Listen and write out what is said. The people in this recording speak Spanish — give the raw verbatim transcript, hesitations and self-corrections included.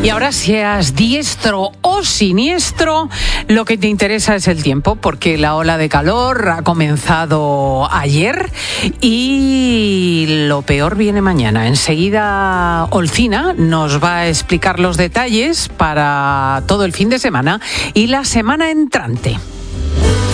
Y ahora, seas diestro o siniestro, lo que te interesa es el tiempo, porque la ola de calor ha comenzado ayer y lo peor viene mañana. Enseguida Olcina nos va a explicar los detalles para todo el fin de semana y la semana entrante.